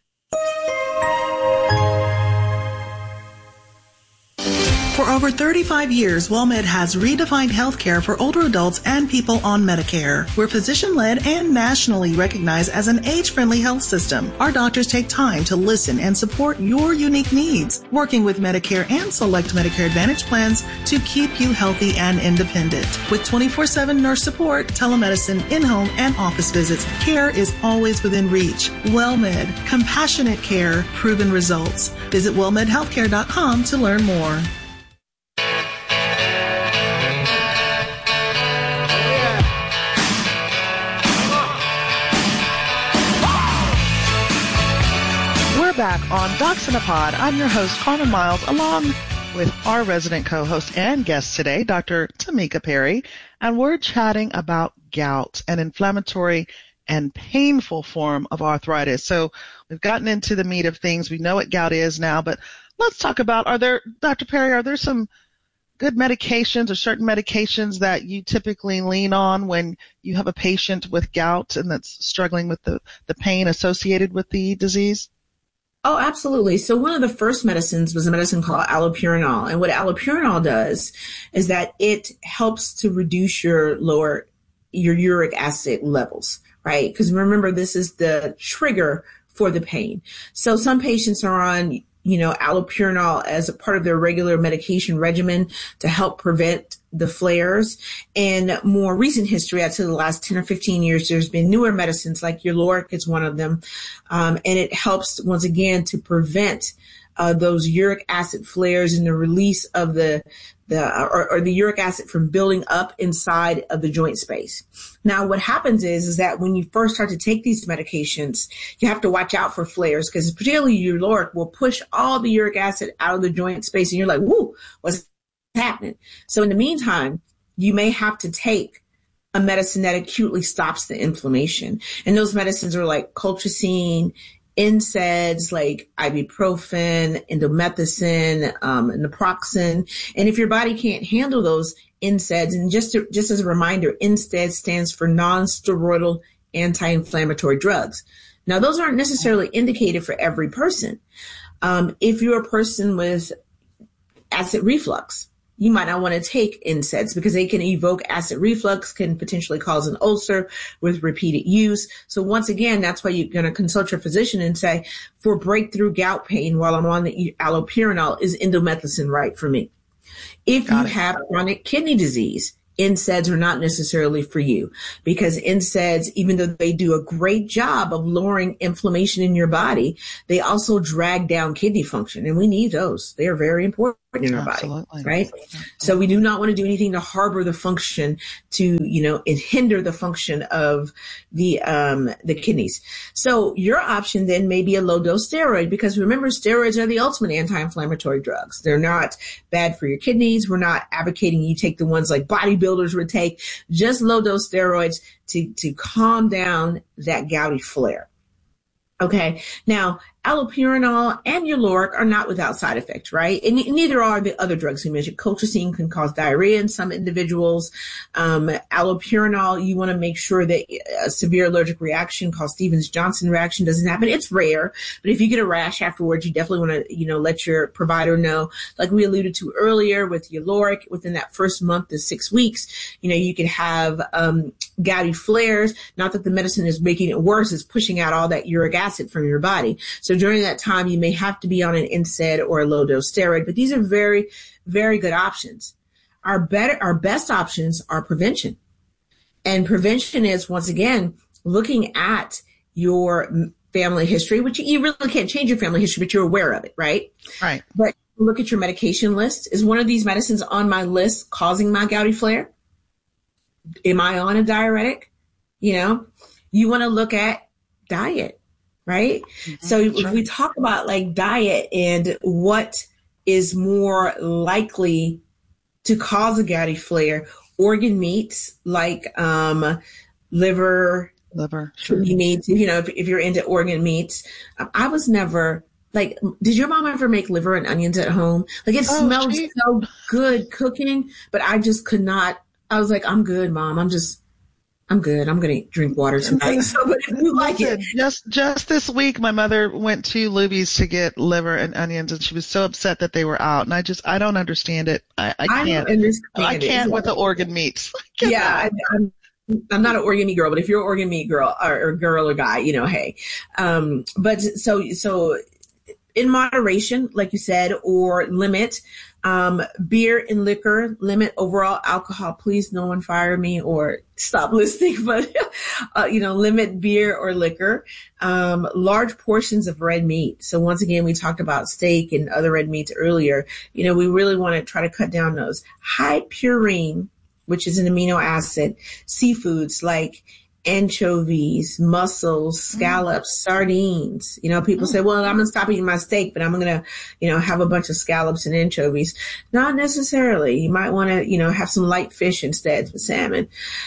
A: For over 35 years, WellMed has redefined healthcare for older adults and people on Medicare. We're physician-led and nationally recognized as an age-friendly health system. Our doctors take time to listen and support your unique needs, working with Medicare and select Medicare Advantage plans to keep you healthy and independent. With 24/7 nurse support, telemedicine, in-home, and office visits, care is always within reach. WellMed, compassionate care, proven results. Visit wellmedhealthcare.com to learn more.
U: Back on Docs in a Pod. I'm your host, Carmen Miles, along with our resident co-host and guest today, Dr. Tamika Perry, and we're chatting about gout, an inflammatory and painful form of arthritis. So we've gotten into the meat of things. We know what gout is now, but let's talk about, Dr. Perry, are there some good medications or certain medications that you typically lean on when you have a patient with gout and that's struggling with the pain associated with the disease?
V: Oh, absolutely. So one of the first medicines was a medicine called allopurinol. And what allopurinol does is that it helps to reduce your uric acid levels, right? Because remember, this is the trigger for the pain. So some patients are on, allopurinol as a part of their regular medication regimen to help prevent the flares. And more recent history, I'd say the last 10 or 15 years, there's been newer medicines like Uloric is one of them. And it helps once again to prevent those uric acid flares and the release of the uric acid from building up inside of the joint space. Now, what happens is that when you first start to take these medications, you have to watch out for flares because particularly Uloric will push all the uric acid out of the joint space and you're like, whoo, what's happening? So in the meantime, you may have to take a medicine that acutely stops the inflammation. And those medicines are like colchicine, NSAIDs like ibuprofen, indomethacin, naproxen. And if your body can't handle those NSAIDs, and just as a reminder, NSAID stands for non-steroidal anti-inflammatory drugs. Now, those aren't necessarily indicated for every person. If you're a person with acid reflux, you might not want to take NSAIDs because they can evoke acid reflux, can potentially cause an ulcer with repeated use. So once again, that's why you're going to consult your physician and say, for breakthrough gout pain while I'm on the allopurinol, is indomethacin right for me? If you have chronic kidney disease, NSAIDs are not necessarily for you, because NSAIDs, even though they do a great job of lowering inflammation in your body, they also drag down kidney function, and we need those. They are very important in our body, right? So we do not want to do anything to harbor the function to, and hinder the function of the kidneys. So your option then may be a low dose steroid, because remember, steroids are the ultimate anti-inflammatory drugs. They're not bad for your kidneys. We're not advocating you take the ones like bodybuilders would take, just low dose steroids to calm down that gouty flare. Okay. Now, allopurinol and Uloric are not without side effects, right? And neither are the other drugs we mentioned. Colchicine can cause diarrhea in some individuals. Allopurinol, you want to make sure that a severe allergic reaction called Stevens-Johnson reaction doesn't happen. It's rare, but if you get a rash afterwards, you definitely want to, let your provider know. Like we alluded to earlier with Uloric, within that first month to 6 weeks, you could have gouty flares. Not that the medicine is making it worse, it's pushing out all that uric acid from your body. So during that time, you may have to be on an NSAID or a low-dose steroid, but these are very, very good options. Our best options are prevention. And prevention is, once again, looking at your family history, which you really can't change your family history, but you're aware of it, right? Right. But look at your medication list. Is one of these medicines on my list causing my gouty flare? Am I on a diuretic? You want to look at diet. Right? Mm-hmm. So if we talk about like diet and what is more likely to cause a gouty flare, organ meats like liver, kidney meats, if you're into organ meats. I was never like, did your mom ever make liver and onions at home? Like it smelled so good cooking, but I just could not. I was like, I'm good, Mom. I'm good. I'm going to drink water tonight. So, but if you like it.
U: Just this week, my mother went to Luby's to get liver and onions, and she was so upset that they were out. And I don't understand it. I can't. I can't with the organ meats.
V: Yeah, I'm not an organ meat girl, but if you're an organ meat girl or girl or guy, hey. But so in moderation, like you said, or limit. Beer and liquor, limit overall alcohol. Please, no one fire me or stop listening, but, limit beer or liquor. Large portions of red meat. So once again, we talked about steak and other red meats earlier. We really want to try to cut down those. High purine, which is an amino acid, seafoods like anchovies, mussels, scallops, sardines. People say, well, I'm going to stop eating my steak, but I'm going to, have a bunch of scallops and anchovies. Not necessarily. You might want to, have some light fish instead, salmon.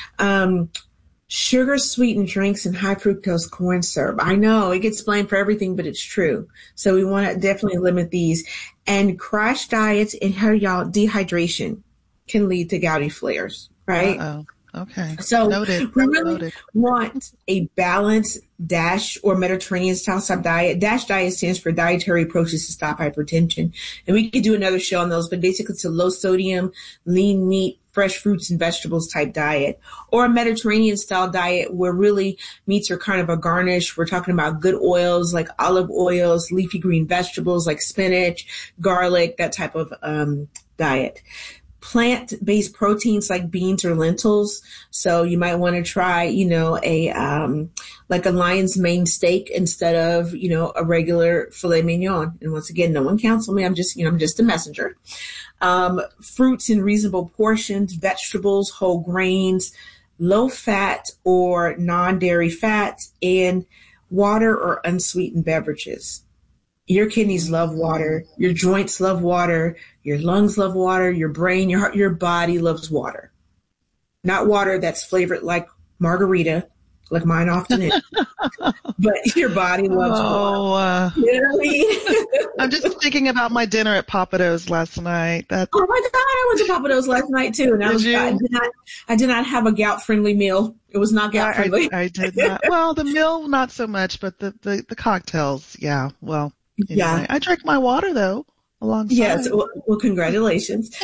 V: Sugar sweetened drinks and high fructose corn syrup. I know it gets blamed for everything, but it's true. So we want to definitely limit these. And crash diets and dehydration can lead to gouty flares, right?
U: Uh-oh. Okay.
V: So we really want a balanced DASH or Mediterranean style diet. DASH diet stands for dietary approaches to stop hypertension. And we could do another show on those, but basically it's a low sodium, lean meat, fresh fruits and vegetables type diet, or a Mediterranean style diet where really meats are kind of a garnish. We're talking about good oils like olive oils, leafy green vegetables like spinach, garlic, that type of diet. Plant-based proteins like beans or lentils. So you might want to try, like a lion's mane steak instead of, a regular filet mignon. And once again, no one counsel me. I'm just a messenger. Fruits in reasonable portions, vegetables, whole grains, low fat or non-dairy fats, and water or unsweetened beverages. Your kidneys love water. Your joints love water. Your lungs love water. Your brain, your heart, your body loves water. Not water that's flavored like margarita like mine often is. But your body loves water. You know what I mean?
U: I'm just thinking about my dinner at Pappadeaux's last night.
V: Oh my God, I went to Pappadeaux's last night too, and I did not have a gout-friendly meal. It was not gout-friendly.
U: I did not. Well, the meal not so much, but the cocktails, yeah. Well, anyway, yeah. I drank my water though. Alongside.
V: Yes. Well, congratulations.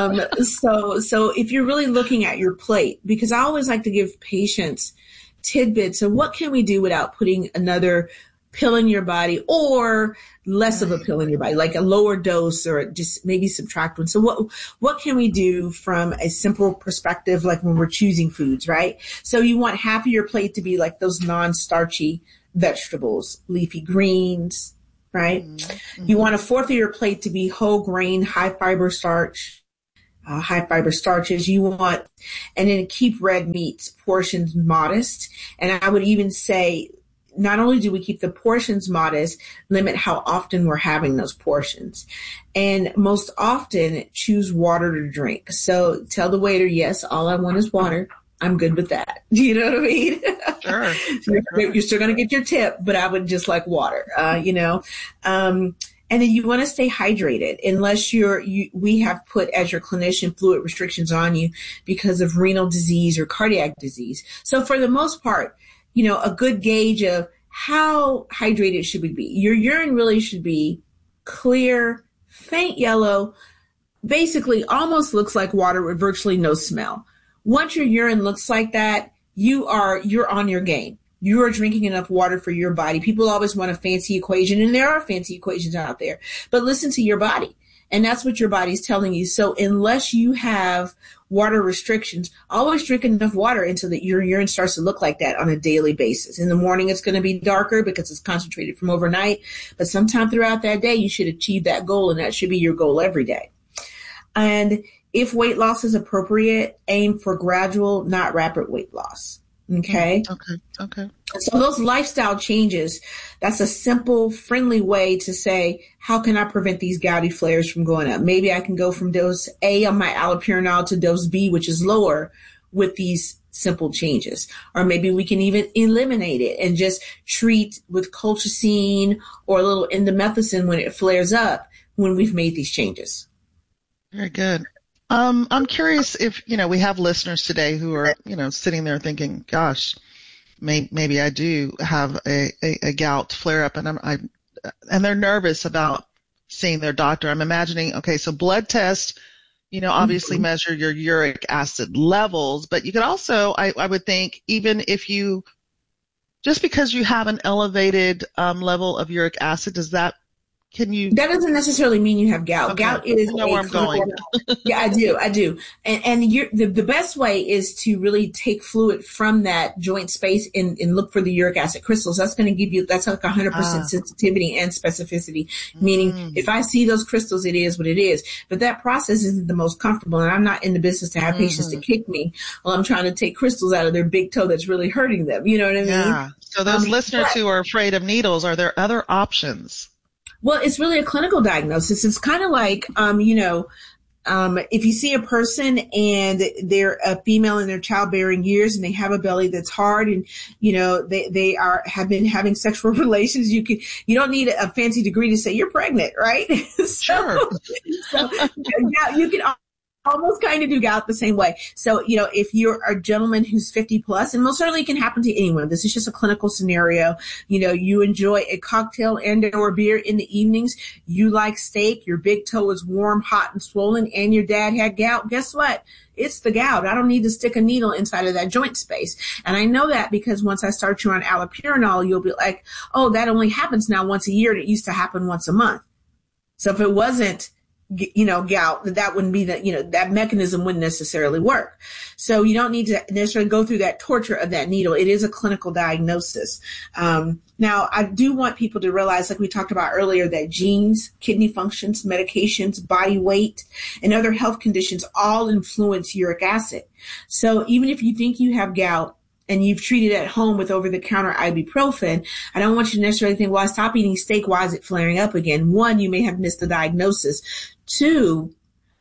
V: So if you're really looking at your plate, because I always like to give patients tidbits of what can we do without putting another pill in your body or less of a pill in your body, like a lower dose or just maybe subtract one. So what can we do from a simple perspective, like when we're choosing foods, right? So you want half of your plate to be like those non-starchy vegetables, leafy greens, right? Mm-hmm. You want a fourth of your plate to be whole grain, high fiber starches. You want, and then keep red meats portions modest. And I would even say, not only do we keep the portions modest, limit how often we're having those portions. And most often choose water to drink. So tell the waiter, yes, all I want is water. I'm good with that. Do you know what I mean?
U: Sure.
V: You're still going to get your tip, but I would just like water, and then you want to stay hydrated unless we have put as your clinician fluid restrictions on you because of renal disease or cardiac disease. So for the most part, a good gauge of how hydrated should we be. Your urine really should be clear, faint yellow, basically almost looks like water with virtually no smell. Once your urine looks like that, you're on your game. You are drinking enough water for your body. People always want a fancy equation, and there are fancy equations out there. But listen to your body, and that's what your body's telling you. So unless you have water restrictions, always drink enough water until your urine starts to look like that on a daily basis. In the morning, it's going to be darker because it's concentrated from overnight. But sometime throughout that day, you should achieve that goal, and that should be your goal every day. And if weight loss is appropriate, aim for gradual, not rapid weight loss. Okay.
U: Okay.
V: So those lifestyle changes, that's a simple, friendly way to say, how can I prevent these gouty flares from going up? Maybe I can go from dose A on my allopurinol to dose B, which is lower, with these simple changes. Or maybe we can even eliminate it and just treat with colchicine or a little indomethacin when it flares up when we've made these changes.
U: Very good. I'm curious if, we have listeners today who are, sitting there thinking, gosh, maybe I do have a gout flare up and they're nervous about seeing their doctor. I'm imagining, okay, so blood test, obviously measure your uric acid levels, but you could also, I would think, even if just because you have an elevated level of uric acid, that
V: doesn't necessarily mean you have gout.
U: Okay.
V: Gout is
U: where I'm going.
V: Yeah, I do. And the best way is to really take fluid from that joint space and look for the uric acid crystals. That's going to give you, that's like 100% sensitivity and specificity. Meaning if I see those crystals, it is what it is. But that process isn't the most comfortable. And I'm not in the business to have patients to kick me while I'm trying to take crystals out of their big toe that's really hurting them. You know what I mean?
U: Yeah. So those listeners who are afraid of needles, are there other options?
V: Well, it's really a clinical diagnosis. It's kind of like, if you see a person and they're a female in their childbearing years and they have a belly that's hard and, they have been having sexual relations, you don't need a fancy degree to say you're pregnant, right?
U: Sure.
V: So you can almost kind of do gout the same way. So, if you're a gentleman who's 50 plus, and most certainly can happen to anyone, this is just a clinical scenario, you enjoy a cocktail and or beer in the evenings, you like steak, your big toe is warm, hot, and swollen, and your dad had gout, guess what? It's the gout. I don't need to stick a needle inside of that joint space. And I know that because once I start you on allopurinol, you'll be like, oh, that only happens now once a year, and it used to happen once a month. So if it wasn't gout, that wouldn't be that mechanism wouldn't necessarily work. So you don't need to necessarily go through that torture of that needle. It is a clinical diagnosis. Now, I do want people to realize, like we talked about earlier, that genes, kidney functions, medications, body weight, and other health conditions all influence uric acid. So even if you think you have gout, and you've treated at home with over-the-counter ibuprofen, I don't want you to necessarily think, well, I stopped eating steak. Why is it flaring up again? One, you may have missed the diagnosis. Two,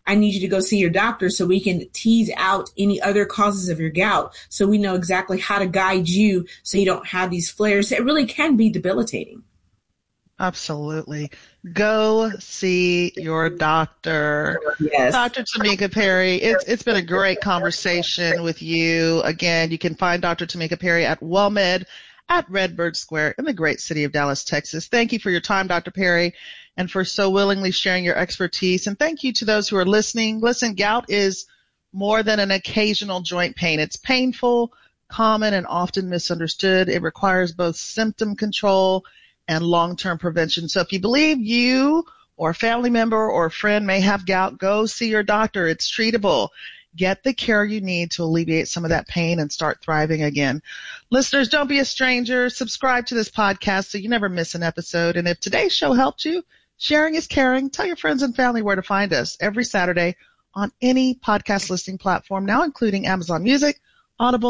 V: I need you to go see your doctor so we can tease out any other causes of your gout, so we know exactly how to guide you so you don't have these flares. It really can be debilitating.
U: Absolutely. Go see your doctor.
V: Yes.
U: Dr. Tamika Perry, it's been a great conversation with you. Again, you can find Dr. Tamika Perry at WellMed at Redbird Square in the great city of Dallas, Texas. Thank you for your time, Dr. Perry, and for so willingly sharing your expertise. And thank you to those who are listening. Listen, gout is more than an occasional joint pain. It's painful, common, and often misunderstood. It requires both symptom control and long-term prevention. So if you believe you or a family member or a friend may have gout, go see your doctor. It's treatable. Get the care you need to alleviate some of that pain and start thriving again. Listeners, don't be a stranger. Subscribe to this podcast so you never miss an episode. And if today's show helped you, sharing is caring. Tell your friends and family where to find us every Saturday on any podcast listening platform, now including Amazon Music, Audible,